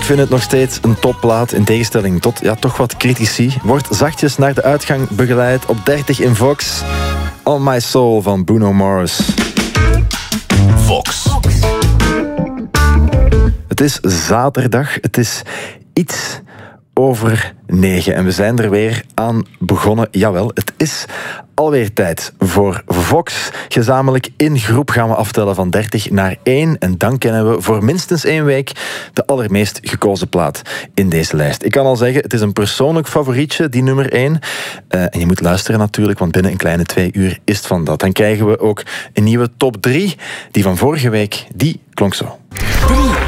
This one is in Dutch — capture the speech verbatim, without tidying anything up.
vind het nog steeds een topplaat, in tegenstelling tot ja, toch wat critici. Wordt zachtjes naar de uitgang begeleid op dertig in Vox. On My Soul van Bruno Mars. Vox. Het is zaterdag, het is iets over negen en we zijn er weer aan begonnen. Jawel, het is alweer tijd voor Vox. Gezamenlijk in groep gaan we aftellen van dertig naar één. En dan kennen we voor minstens één week de allermeest gekozen plaat in deze lijst. Ik kan al zeggen, het is een persoonlijk favorietje, die nummer één. Uh, en je moet luisteren natuurlijk, want binnen een kleine twee uur is het van dat. Dan krijgen we ook een nieuwe top drie. Die van vorige week, die klonk zo.